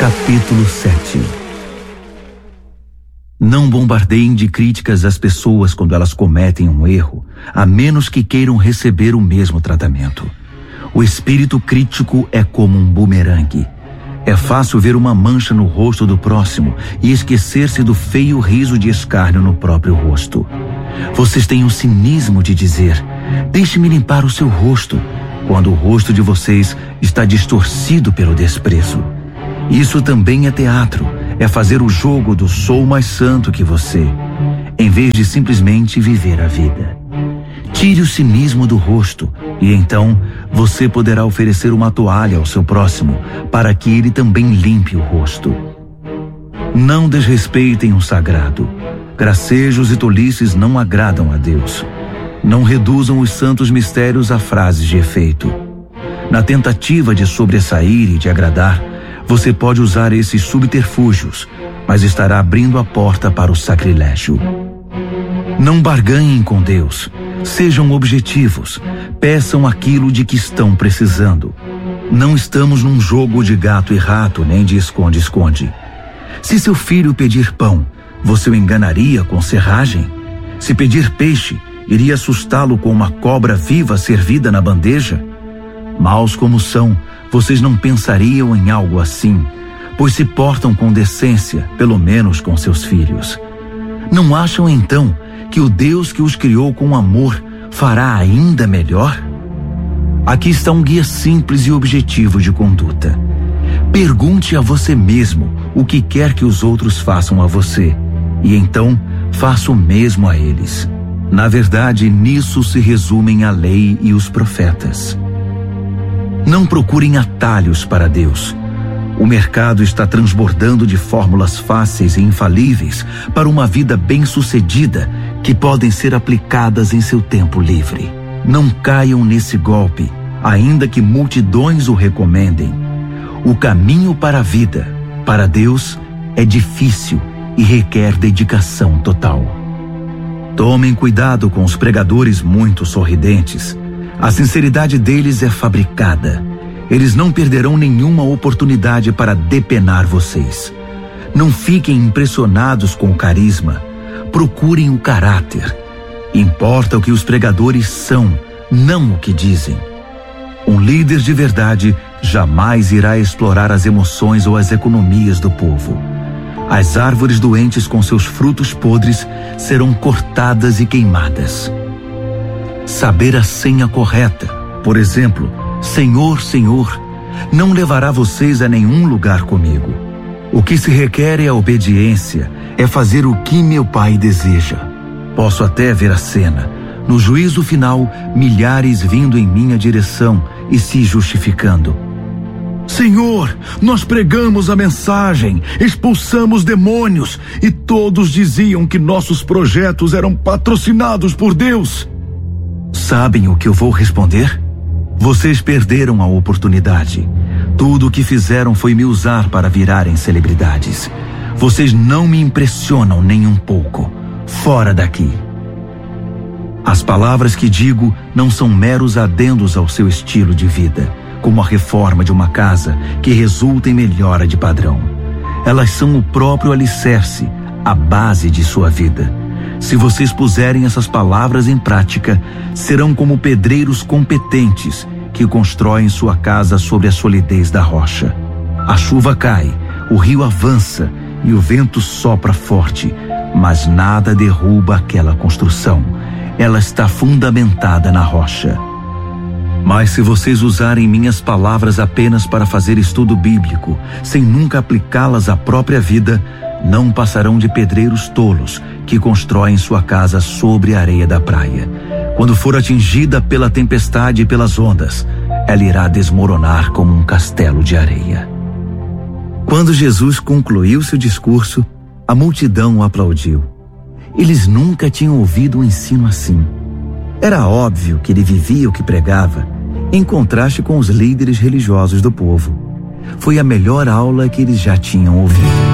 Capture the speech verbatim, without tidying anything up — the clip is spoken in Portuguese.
Capítulo sete. Não bombardeiem de críticas as pessoas quando elas cometem um erro, a menos que queiram receber o mesmo tratamento. O espírito crítico é como um bumerangue. É fácil ver uma mancha no rosto do próximo e esquecer-se do feio riso de escárnio no próprio rosto. Vocês têm o cinismo de dizer: deixe-me limpar o seu rosto, quando o rosto de vocês está distorcido pelo desprezo. Isso também é teatro, é fazer o jogo do sou mais santo que você, em vez de simplesmente viver a vida. Tire o cinismo do rosto e então você poderá oferecer uma toalha ao seu próximo para que ele também limpe o rosto. Não desrespeitem o sagrado. Gracejos e tolices não agradam a Deus. Não reduzam os santos mistérios a frases de efeito. Na tentativa de sobressair e de agradar, você pode usar esses subterfúgios, mas estará abrindo a porta para o sacrilégio. Não barganhem com Deus. Sejam objetivos. Peçam aquilo de que estão precisando. Não estamos num jogo de gato e rato, nem de esconde-esconde. Se seu filho pedir pão, você o enganaria com serragem? Se pedir peixe, iria assustá-lo com uma cobra viva servida na bandeja? Maus como são, vocês não pensariam em algo assim, pois se portam com decência, pelo menos com seus filhos. Não acham então que o Deus que os criou com amor fará ainda melhor? Aqui está um guia simples e objetivo de conduta. Pergunte a você mesmo o que quer que os outros façam a você, e então faça o mesmo a eles. Na verdade, nisso se resumem a lei e os profetas. Não procurem atalhos para Deus. O mercado está transbordando de fórmulas fáceis e infalíveis para uma vida bem-sucedida que podem ser aplicadas em seu tempo livre. Não caiam nesse golpe, ainda que multidões o recomendem. O caminho para a vida, para Deus, é difícil e requer dedicação total. Tomem cuidado com os pregadores muito sorridentes. A sinceridade deles é fabricada. Eles não perderão nenhuma oportunidade para depenar vocês. Não fiquem impressionados com o carisma. Procurem o caráter. Importa o que os pregadores são, não o que dizem. Um líder de verdade jamais irá explorar as emoções ou as economias do povo. As árvores doentes com seus frutos podres serão cortadas e queimadas. Saber a senha correta, por exemplo, Senhor, Senhor, não levará vocês a nenhum lugar comigo. O que se requer é a obediência, é fazer o que meu Pai deseja. Posso até ver a cena. No juízo final, milhares vindo em minha direção e se justificando. Senhor, nós pregamos a mensagem, expulsamos demônios e todos diziam que nossos projetos eram patrocinados por Deus. Sabem o que eu vou responder? Vocês perderam a oportunidade. Tudo o que fizeram foi me usar para virarem celebridades. Vocês não me impressionam nem um pouco. Fora daqui. As palavras que digo não são meros adendos ao seu estilo de vida, como a reforma de uma casa que resulta em melhora de padrão. Elas são o próprio alicerce, a base de sua vida. Se vocês puserem essas palavras em prática, serão como pedreiros competentes que constroem sua casa sobre a solidez da rocha. A chuva cai, o rio avança e o vento sopra forte, mas nada derruba aquela construção. Ela está fundamentada na rocha. Mas se vocês usarem minhas palavras apenas para fazer estudo bíblico, sem nunca aplicá-las à própria vida, não passarão de pedreiros tolos que constroem sua casa sobre a areia da praia. Quando for atingida pela tempestade e pelas ondas, ela irá desmoronar como um castelo de areia. Quando Jesus concluiu seu discurso, a multidão o aplaudiu. Eles nunca tinham ouvido um ensino assim. Era óbvio que ele vivia o que pregava, em contraste com os líderes religiosos do povo. Foi a melhor aula que eles já tinham ouvido.